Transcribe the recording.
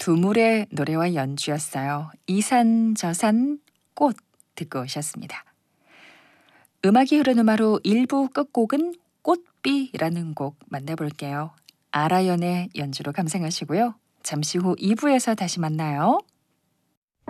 두물의 노래와 연주였어요. 이산 저산 꽃 듣고 오셨습니다. 음악이 흐르는 음악으로 1부 끝곡은 꽃비라는 곡 만나볼게요. 아라연의 연주로 감상하시고요. 잠시 후 2부에서 다시 만나요.